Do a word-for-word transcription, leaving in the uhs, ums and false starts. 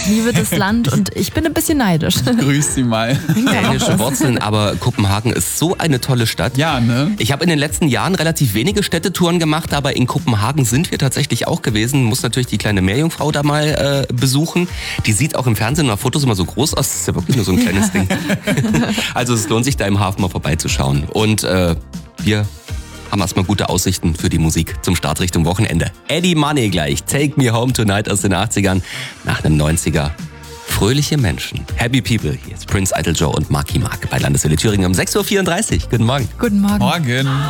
liebe das Land und ich bin ein bisschen neidisch. Grüß Sie mal. Dänische Wurzeln, aber Kopenhagen ist so eine tolle Stadt. Ja, ne? Ich habe in den letzten Jahren relativ wenige Städtetouren gemacht, aber in Kopenhagen sind wir tatsächlich auch gewesen. Muss natürlich die kleine Meerjungfrau da mal äh, besuchen. Die sieht auch im Fernsehen auf Fotos immer so groß aus. Das ist ja wirklich nur so ein kleines Ding. Also es lohnt sich da im Hafen mal vorbeizuschauen. Und äh, wir haben erstmal gute Aussichten für die Musik zum Start Richtung Wochenende. Eddie Money gleich. Take Me Home Tonight aus den achtzigern nach einem neunziger. Fröhliche Menschen. Happy People. Hier ist Prince, Idol Joe und Marky Mark bei Landeswelle Thüringen um sechs Uhr vierunddreißig. Guten Morgen. Guten Morgen. Morgen.